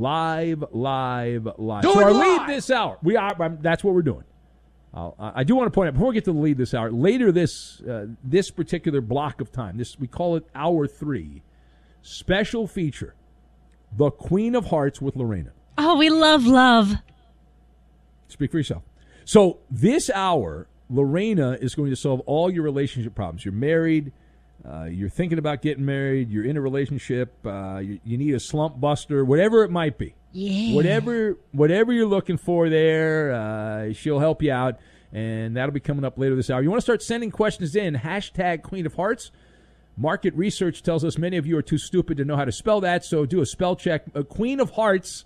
Live. Do So it our live! lead this hour, that's what we're doing. I do want to point out, before we get to the lead this hour, later this particular block of time, we call it Hour 3, special feature, The Queen of Hearts with Lorena. Oh, we love. Speak for yourself. So this hour, Lorena is going to solve all your relationship problems. You're married. You're thinking about getting married. You're in a relationship. You need a slump buster, whatever it might be. Yeah. Whatever you're looking for there, she'll help you out, and that'll be coming up later this hour. You want to start sending questions in, hashtag Queen of Hearts. Market research tells us many of you are too stupid to know how to spell that, so do a spell check. Queen of Hearts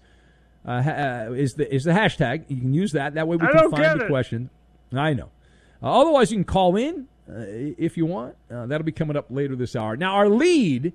is the hashtag. You can use that. That way we can find the question. I know. Otherwise, you can call in if you want. That'll be coming up later this hour. Now, our lead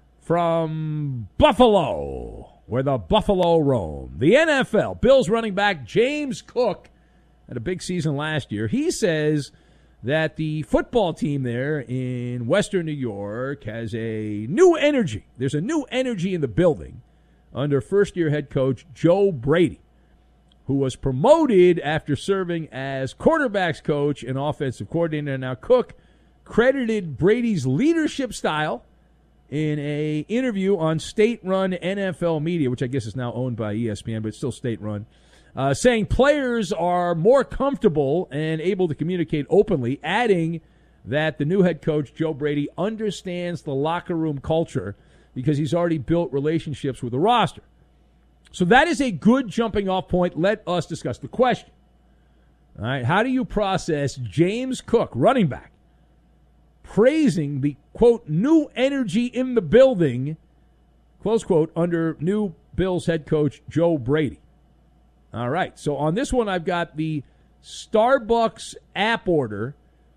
from Buffalo, where the Buffalo roam. The NFL, Bills running back James Cook had a big season last year. He says that the football team there in Western New York has a new energy. There's a new energy in the building under first-year head coach Joe Brady, who was promoted after serving as quarterbacks coach and offensive coordinator. Now, Cook credited Brady's leadership style in a interview on state-run NFL media, which I guess is now owned by ESPN, but it's still state-run, saying players are more comfortable and able to communicate openly, adding that the new head coach, Joe Brady, understands the locker room culture because he's already built relationships with the roster. So that is a good jumping-off point. Let us discuss the question. All right, how do you process James Cook, running back, praising the, quote, new energy in the building, close quote, under new Bills head coach Joe Brady? All right, so on this one, I've got the Starbucks app order,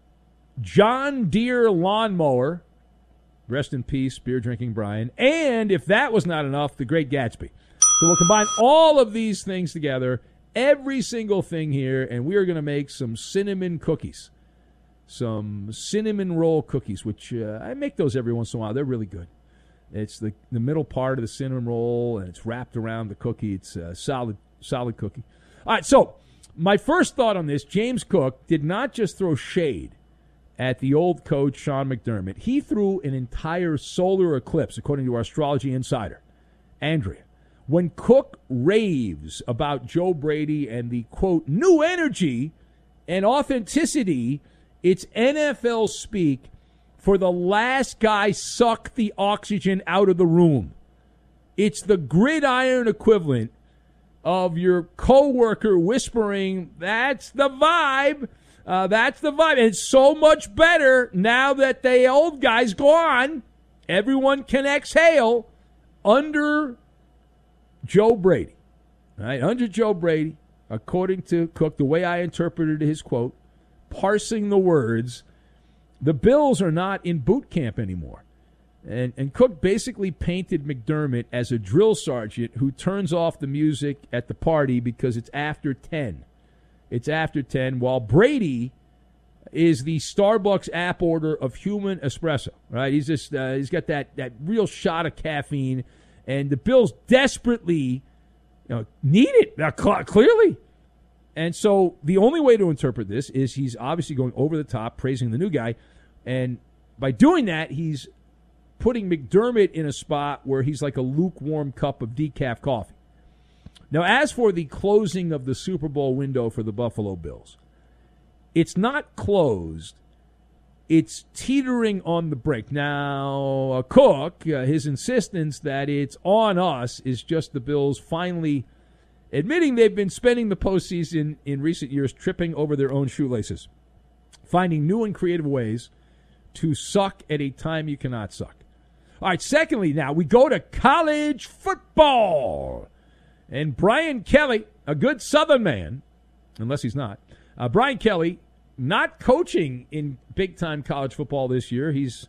John Deere lawnmower, rest in peace, beer-drinking Brian, and if that was not enough, the Great Gatsby. So we'll combine all of these things together, every single thing here, and we are going to make some cinnamon cookies. Some cinnamon roll cookies, which I make those every once in a while. They're really good. It's the middle part of the cinnamon roll, and it's wrapped around the cookie. It's a solid cookie. All right, so my first thought on this, James Cook did not just throw shade at the old coach, Sean McDermott. He threw an entire solar eclipse, according to our astrology insider, Andrea. When Cook raves about Joe Brady and the, quote, new energy and authenticity, it's NFL speak for the last guy suck the oxygen out of the room. It's the gridiron equivalent of your coworker whispering, that's the vibe. That's the vibe. And it's so much better now that the old guy's gone. Everyone can exhale under Joe Brady. All right, under Joe Brady, according to Cook, the way I interpreted his quote, parsing the words, the Bills are not in boot camp anymore. And Cook basically painted McDermott as a drill sergeant who turns off the music at the party because it's after 10. It's after 10, while Brady is the Starbucks app order of human espresso, right? He's just he's got that real shot of caffeine, and the Bills desperately need it, clearly. And so the only way to interpret this is he's obviously going over the top, praising the new guy, and by doing that, he's putting McDermott in a spot where he's like a lukewarm cup of decaf coffee. Now, as for the closing of the Super Bowl window for the Buffalo Bills, it's not closed. It's teetering on the brink. Now, Cook, his insistence that it's on us is just the Bills finally admitting they've been spending the postseason in recent years tripping over their own shoelaces, finding new and creative ways to suck at a time you cannot suck. All right, secondly, now we go to college football. And Brian Kelly, a good Southern man, unless he's not, Brian Kelly, not coaching in big-time college football this year. He's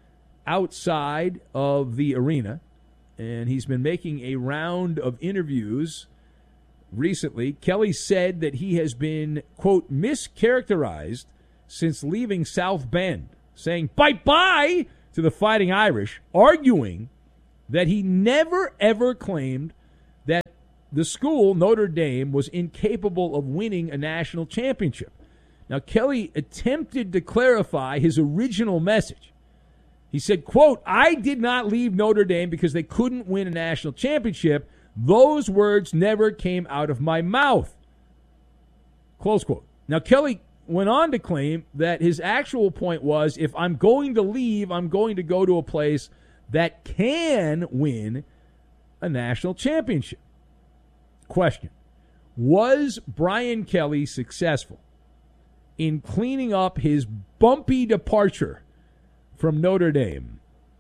outside of the arena, and he's been making a round of interviews recently. Kelly said that he has been, quote, mischaracterized since leaving South Bend, saying bye-bye to the Fighting Irish, arguing that he never, ever claimed that the school, Notre Dame, was incapable of winning a national championship. Now, Kelly attempted to clarify his original message. He said, quote, "I did not leave Notre Dame because they couldn't win a national championship. Those words never came out of my mouth." Close quote. Now, Kelly went on to claim that his actual point was, if I'm going to leave, I'm going to go to a place that can win a national championship. Question: was Brian Kelly successful in cleaning up his bumpy departure from Notre Dame?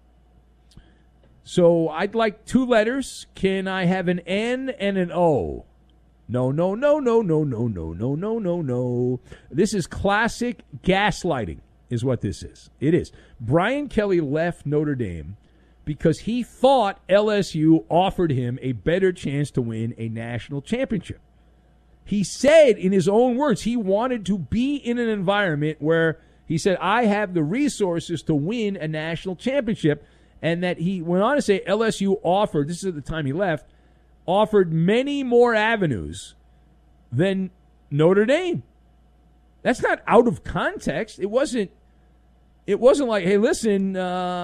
So I'd like 2 letters. Can I have an N and an O? No, no, no, no, no, no, no, no, no, no, no. This is classic gaslighting, is what this is. It is. Brian Kelly left Notre Dame because he thought LSU offered him a better chance to win a national championship. He said, in his own words, he wanted to be in an environment where he said, I have the resources to win a national championship, and that he went on to say LSU offered, this is at the time he left, offered many more avenues than Notre Dame. That's not out of context. It wasn't like, hey, listen,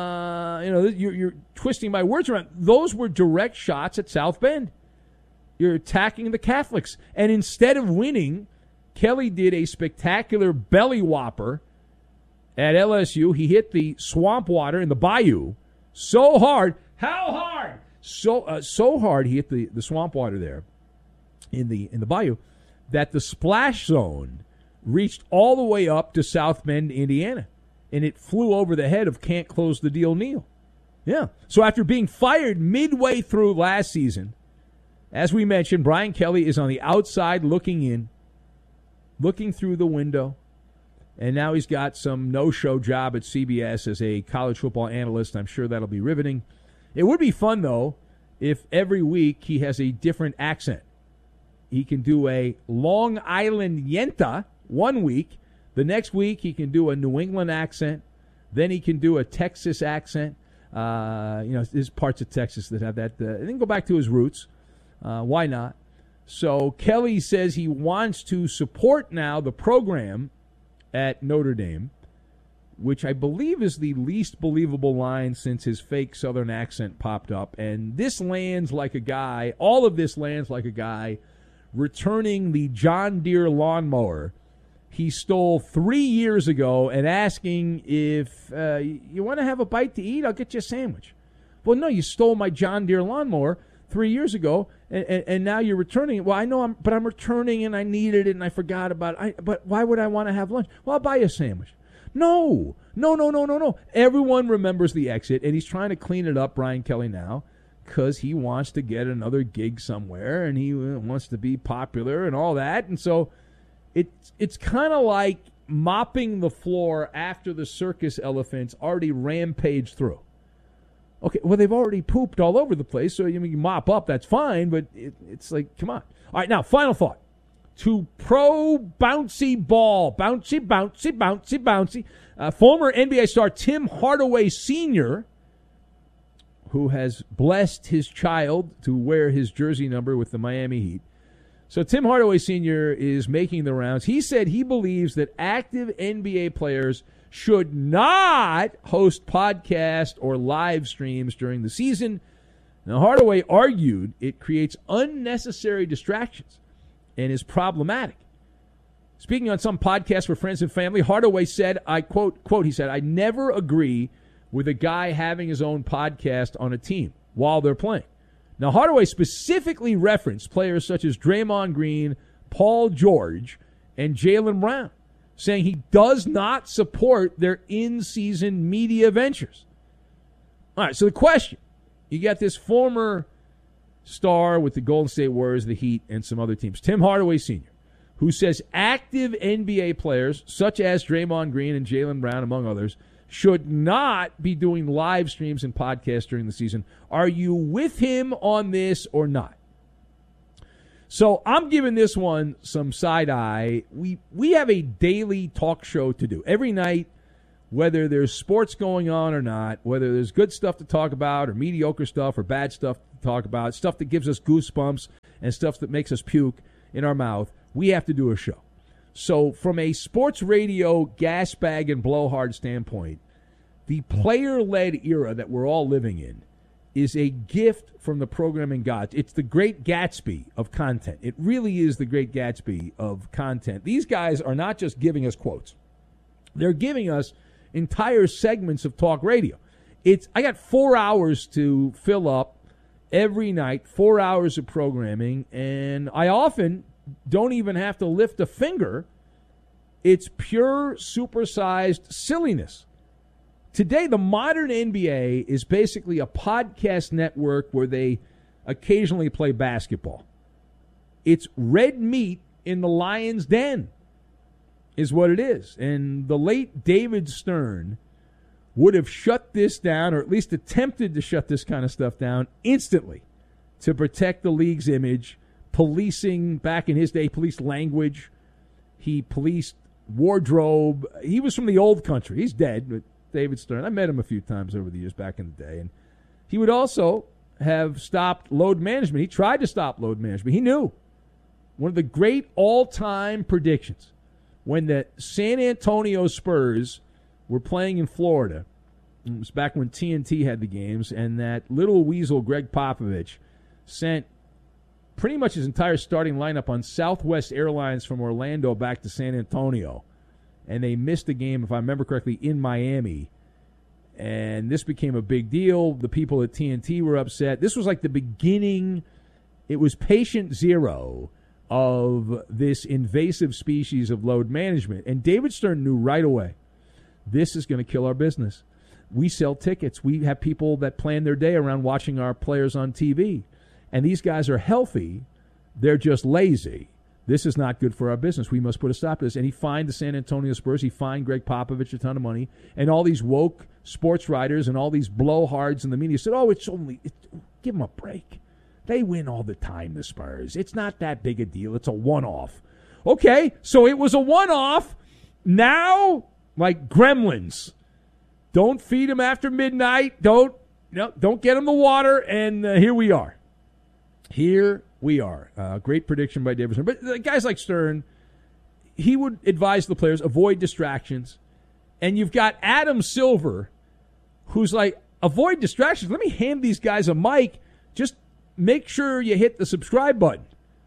you're twisting my words around. Those were direct shots at South Bend. You're attacking the Catholics. And instead of winning, Kelly did a spectacular belly whopper at LSU. He hit the swamp water in the bayou so hard. How hard? So hard he hit the swamp water there in the bayou that the splash zone reached all the way up to South Bend, Indiana. And it flew over the head of Can't Close the Deal Neal. Yeah. So after being fired midway through last season, as we mentioned, Brian Kelly is on the outside looking in, looking through the window. And now he's got some no-show job at CBS as a college football analyst. I'm sure that'll be riveting. It would be fun, though, if every week he has a different accent. He can do a Long Island Yenta one week. The next week he can do a New England accent. Then he can do a Texas accent. There's parts of Texas that have that. Then go back to his roots. Why not? So Kelly says he wants to support now the program at Notre Dame, which I believe is the least believable line since his fake Southern accent popped up. And this lands like a guy, all of this lands like a guy returning the John Deere lawnmower he stole 3 years ago and asking if you want to have a bite to eat, I'll get you a sandwich. Well, no, you stole my John Deere lawnmower 3 years ago, and now you're returning it. Well, I know, I'm returning, and I needed it, and I forgot about it. But why would I want to have lunch? Well, I'll buy you a sandwich. No. Everyone remembers the exit, and he's trying to clean it up, Brian Kelly, now, because he wants to get another gig somewhere, and he wants to be popular and all that. And so it's kind of like mopping the floor after the circus elephants already rampaged through. Okay, well, they've already pooped all over the place, so you mop up, that's fine, but it's like, come on. All right, now, final thought. To pro bouncy ball, bouncy. Former NBA star Tim Hardaway Sr., who has blessed his child to wear his jersey number with the Miami Heat. So Tim Hardaway Sr. is making the rounds. He said he believes that active NBA players should not host podcasts or live streams during the season. Now, Hardaway argued it creates unnecessary distractions and is problematic. Speaking on some podcasts for friends and family, Hardaway said, I quote, he said, I never agree with a guy having his own podcast on a team while they're playing. Now, Hardaway specifically referenced players such as Draymond Green, Paul George, and Jaylen Brown, saying he does not support their in-season media ventures. All right, so the question, you got this former star with the Golden State Warriors, the Heat, and some other teams, Tim Hardaway Sr., who says active NBA players such as Draymond Green and Jaylen Brown, among others, should not be doing live streams and podcasts during the season. Are you with him on this or not? So I'm giving this one some side eye. We have a daily talk show to do. Every night, whether there's sports going on or not, whether there's good stuff to talk about or mediocre stuff or bad stuff to talk about, stuff that gives us goosebumps and stuff that makes us puke in our mouth, we have to do a show. So from a sports radio gas bag and blowhard standpoint, the player-led era that we're all living in is a gift from the programming gods. It's the great Gatsby of content. It really is the great Gatsby of content. These guys are not just giving us quotes. They're giving us entire segments of talk radio. I got 4 hours to fill up every night, 4 hours of programming, and I often don't even have to lift a finger. It's pure supersized silliness. Today, the modern NBA is basically a podcast network where they occasionally play basketball. It's red meat in the lion's den is what it is. And the late David Stern would have shut this down, or at least attempted to shut this kind of stuff down instantly to protect the league's image. Policing, back in his day, policed language. He policed wardrobe. He was from the old country. He's dead, but David Stern. I met him a few times over the years back in the day. And he would also have stopped load management. He tried to stop load management. He knew. One of the great all-time predictions, when the San Antonio Spurs were playing in Florida, it was back when TNT had the games, and that little weasel Greg Popovich sent pretty much his entire starting lineup on Southwest Airlines from Orlando back to San Antonio. And they missed the game, if I remember correctly, in Miami. And this became a big deal. The people at TNT were upset. This was like the beginning. It was patient zero of this invasive species of load management. And David Stern knew right away, this is going to kill our business. We sell tickets. We have people that plan their day around watching our players on TV. And these guys are healthy. They're just lazy. This is not good for our business. We must put a stop to this. And he fined the San Antonio Spurs. He fined Greg Popovich a ton of money. And all these woke sports writers and all these blowhards in the media said, give them a break. They win all the time, the Spurs. It's not that big a deal. It's a one-off. Okay, so it was a one-off. Now, like gremlins, don't feed them after midnight. Don't get them the water. And here we are. Here we are. Great prediction by David Stern. But guys like Stern, he would advise the players, avoid distractions. And you've got Adam Silver, who's like, avoid distractions. Let me hand these guys a mic. Just make sure you hit the subscribe button.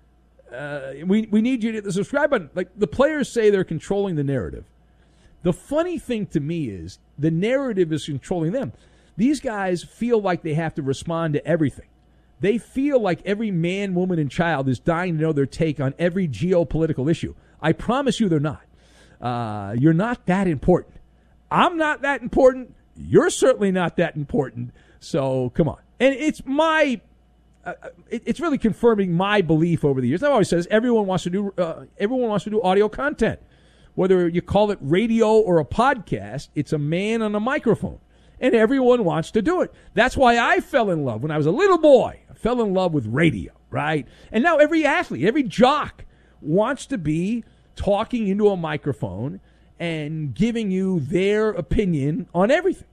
We need you to hit the subscribe button. Like, the players say they're controlling the narrative. The funny thing to me is the narrative is controlling them. These guys feel like they have to respond to everything. They feel like every man, woman, and child is dying to know their take on every geopolitical issue. I promise you they're not. You're not that important. I'm not that important. You're certainly not that important. So come on. And it's it's really confirming my belief over the years. I've always said this, everyone wants to do audio content. Whether you call it radio or a podcast, it's a man on a microphone. And everyone wants to do it. That's why I fell in love when I was a little boy. I fell in love with radio, right? And now every athlete, every jock wants to be talking into a microphone and giving you their opinion on everything.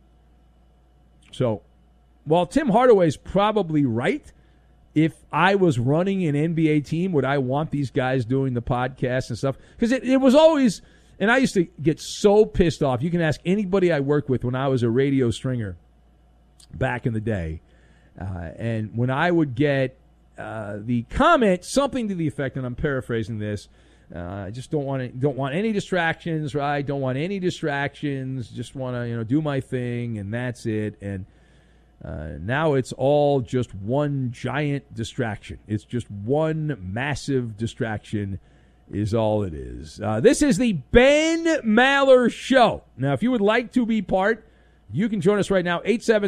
So, while Tim Hardaway's probably right, if I was running an NBA team, would I want these guys doing the podcast and stuff? Because it was always... And I used to get so pissed off. You can ask anybody I worked with when I was a radio stringer back in the day. And when I would get the comment, something to the effect, and I'm paraphrasing this, I just don't want any distractions, right? Don't want any distractions. Just want to do my thing, and that's it. And now it's all just one giant distraction. It's just one massive distraction is all it is. This is the Ben Maller Show. Now, if you would like to be part, you can join us right now,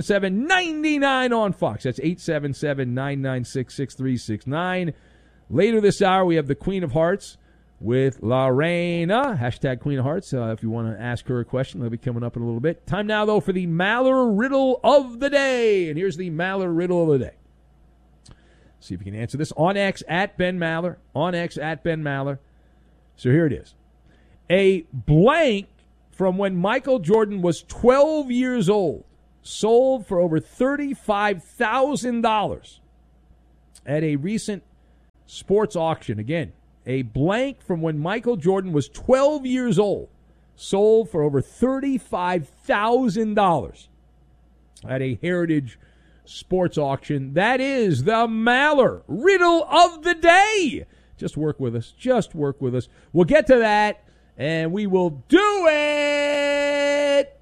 877-99 on Fox. That's 877-996-6369. Later this hour, we have the Queen of Hearts with Lorena, hashtag Queen of Hearts. If you want to ask her a question, that'll be coming up in a little bit. Time now, though, for the Maller Riddle of the Day. And here's the Maller Riddle of the Day. See if you can answer this. On X, at Ben Maller. On X, at Ben Maller. So here it is. A blank from when Michael Jordan was 12 years old sold for over $35,000 at a recent sports auction. Again, a blank from when Michael Jordan was 12 years old sold for over $35,000 at a Heritage sports auction. That is the Maller Riddle of the Day. Just work with us. Just work with us. We'll get to that, and we will do it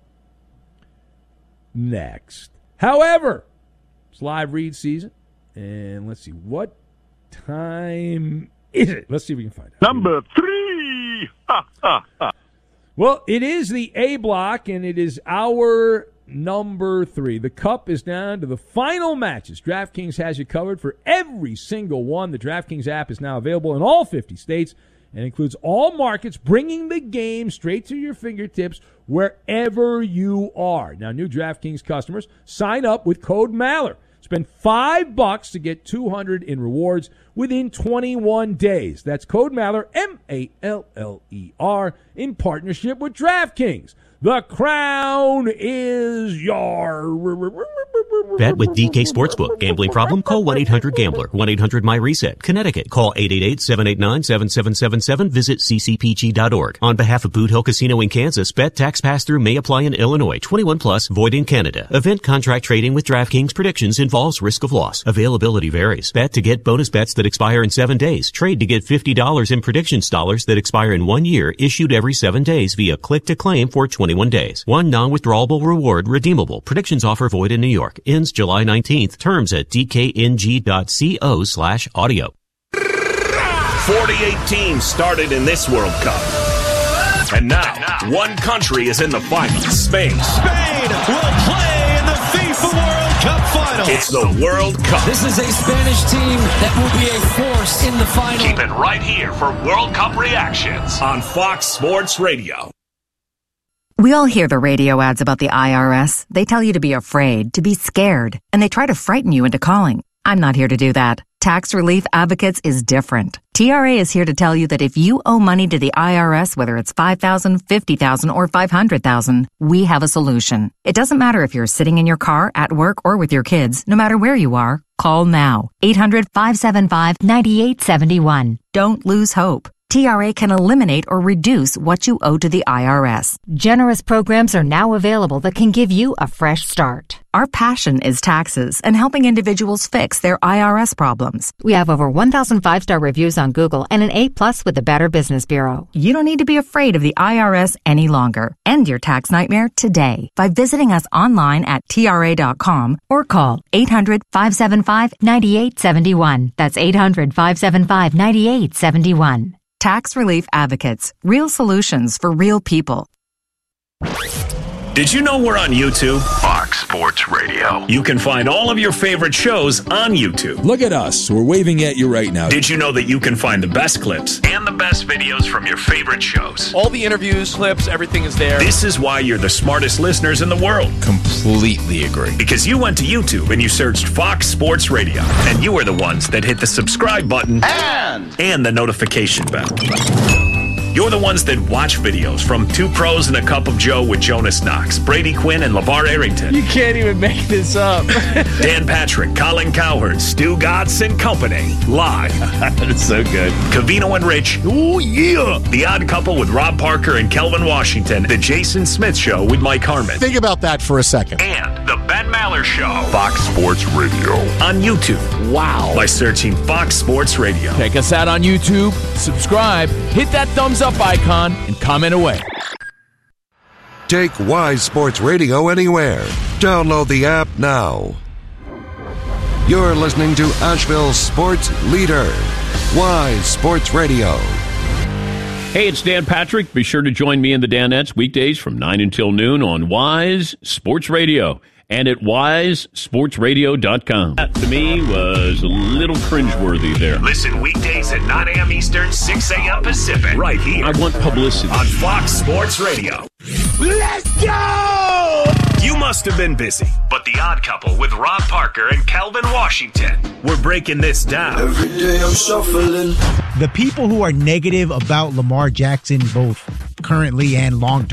next. However, it's live read season, and let's see, what time is it? Let's see if we can find out. Number 3. Well, it is the A block, and it is our number 3. The Cup is down to the final matches. DraftKings has you covered for every single one. The DraftKings app is now available in all 50 states and includes all markets, bringing the game straight to your fingertips wherever you are. Now, new DraftKings customers, sign up with code Maller. Spend $5 to get $200 in rewards within 21 days. That's code Maller, M-A-L-L-E-R, in partnership with DraftKings. The crown is yours. Bet with DK Sportsbook. Gambling problem? Call 1-800-GAMBLER. 1-800-MY-RESET. Connecticut. Call 888-789-7777. Visit ccpg.org. On behalf of Boot Hill Casino in Kansas, bet tax pass-through may apply in Illinois. 21 plus, void in Canada. Event contract trading with DraftKings predictions involves risk of loss. Availability varies. Bet to get bonus bets that expire in 7 days. Trade to get $50 in predictions dollars that expire in 1 year, issued every 7 days via click-to-claim for 21 days. One non-withdrawable reward redeemable. Predictions offer void in New York. Ends July 19th. Terms at dkng.co/audio. 48 teams started in this World Cup. And now, one country is in the final. Spain. Spain will play in the FIFA World Cup final. It's the World Cup. This is a Spanish team that will be a force in the final. Keep it right here for World Cup reactions on Fox Sports Radio. We all hear the radio ads about the IRS. They tell you to be afraid, to be scared, and they try to frighten you into calling. I'm not here to do that. Tax Relief Advocates is different. TRA is here to tell you that if you owe money to the IRS, whether it's $5,000, $50,000, or $500,000, we have a solution. It doesn't matter if you're sitting in your car, at work, or with your kids. No matter where you are, call now. 800-575-9871. Don't lose hope. TRA can eliminate or reduce what you owe to the IRS. Generous programs are now available that can give you a fresh start. Our passion is taxes and helping individuals fix their IRS problems. We have over 1,000 5-star reviews on Google and an A+ with the Better Business Bureau. You don't need to be afraid of the IRS any longer. End your tax nightmare today by visiting us online at TRA.com or call 800-575-9871. That's 800-575-9871. Tax Relief Advocates. Real solutions for real people. Did you know we're on YouTube? Fox Sports Radio. You can find all of your favorite shows on YouTube. Look at us. We're waving at you right now. Did you know that you can find the best clips and the best videos from your favorite shows? All the interviews, clips, everything is there. This is why you're the smartest listeners in the world. Completely agree. Because you went to YouTube and you searched Fox Sports Radio. And you are the ones that hit the subscribe button and the notification bell. You're the ones that watch videos from Two Pros and a Cup of Joe with Jonas Knox, Brady Quinn, and LeVar Arrington. You can't even make this up. Dan Patrick, Colin Cowherd, Stu Gatz and Company. Live. That's so good. Covino and Rich. Oh, yeah. The Odd Couple with Rob Parker and Kelvin Washington. The Jason Smith Show with Mike Harmon. Think about that for a second. And The Ben Maller Show. Fox Sports Radio. On YouTube. Wow. By searching Fox Sports Radio. Check us out on YouTube. Subscribe. Hit that thumbs up icon and comment away. Take Wise Sports Radio anywhere. Download the app now. You're listening to Asheville's sports leader, Wise Sports Radio. Hey, it's Dan Patrick. Be sure to join me in the Danettes weekdays from 9 until noon on Wise Sports Radio and at wisesportsradio.com. That, to me, was a little cringeworthy there. Listen weekdays at 9 a.m. Eastern, 6 a.m. Pacific. Right here. I want publicity. On Fox Sports Radio. Let's go! You must have been busy, but The Odd Couple with Rob Parker and Kelvin Washington. We're breaking this down. Every day I'm shuffling. The people who are negative about Lamar Jackson, both currently and long term,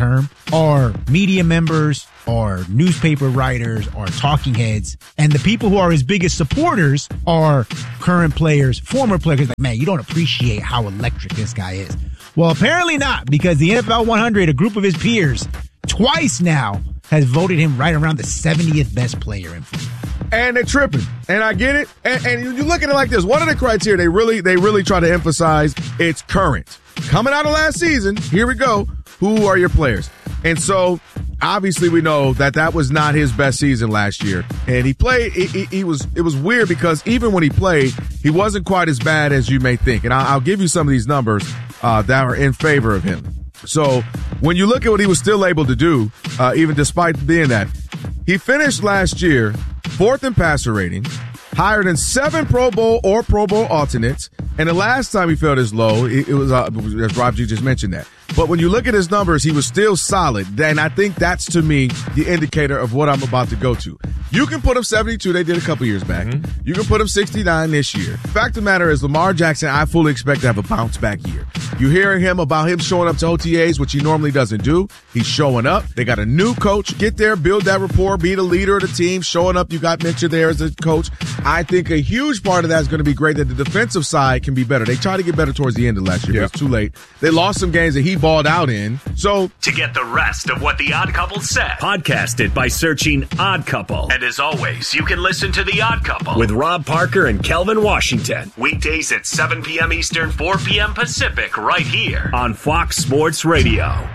are media members, are newspaper writers, are talking heads, and the people who are his biggest supporters are current players, former players. Like, man, you don't appreciate how electric this guy is. Well, apparently not, because the NFL 100, a group of his peers, twice now has voted him right around the 70th best player in football. And they're tripping. And I get it. And you look at it like this. One of the criteria they really try to emphasize, it's current. Coming out of last season, here we go. Who are your players? And so, obviously, we know that was not his best season last year. And he played, it was weird because even when he played, he wasn't quite as bad as you may think. And I'll give you some of these numbers that are in favor of him. So, when you look at what he was still able to do, even despite being that, he finished last year 4th in passer rating, higher than 7 Pro Bowl or Pro Bowl alternates, and the last time he fell this low, it was as Rob G just mentioned that. But when you look at his numbers, he was still solid, and I think that's, to me, the indicator of what I'm about to go to. You can put him 72, they did a couple years back. Mm-hmm. You can put him 69 this year. Fact of the matter is, Lamar Jackson, I fully expect to have a bounce-back year. You're hearing him about him showing up to OTAs, which he normally doesn't do. He's showing up. They got a new coach. Get there, build that rapport, be the leader of the team. Showing up, you got Mitchell there as a coach. I think a huge part of that is going to be great that the defensive side can be better. They tried to get better towards the end of last year, but it's too late. They lost some games that he balled out in. So to get the rest of what The Odd Couple said, podcast it by searching Odd Couple. And as always, you can listen to The Odd Couple with Rob Parker and Kelvin Washington. Weekdays at 7 p.m. Eastern, 4 p.m. Pacific, right here on Fox Sports Radio.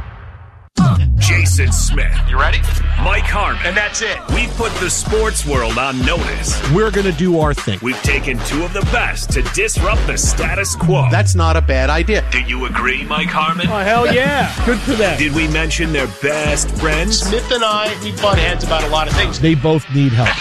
Jason Smith. You ready? Mike Harmon. And that's it. We've put the sports world on notice. We're going to do our thing. We've taken two of the best to disrupt the status quo. That's not a bad idea. Do you agree, Mike Harmon? Oh, hell yeah. Good for them. Did we mention their best friends? Smith and I, we butt heads about a lot of things. They both need help.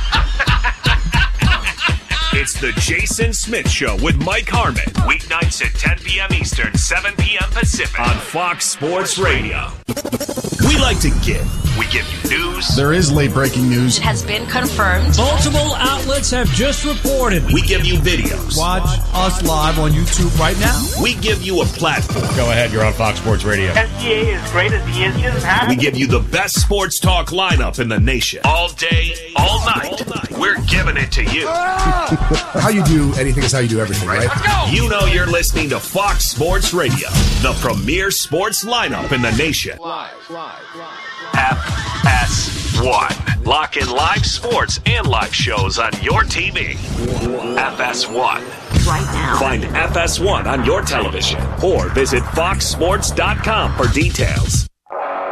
It's the Jason Smith Show with Mike Harmon. Weeknights at 10 p.m. Eastern, 7 p.m. Pacific on Fox Sports Radio. We like to give. We give you news. There is late breaking news. It has been confirmed. Multiple outlets have just reported. We give you videos. Watch us live on YouTube right now. We give you a platform. Go ahead, you're on Fox Sports Radio. SGA is great as he is. He doesn't have We give you the best sports talk lineup in the nation. All day, all night. We're giving it to you. How you do anything is how you do everything, right? Let's go. You know you're listening to Fox Sports Radio, the premier sports lineup in the nation. Live. FS1. Lock in live sports and live shows on your TV. FS1. Right now. Find FS1 on your television or visit foxsports.com for details.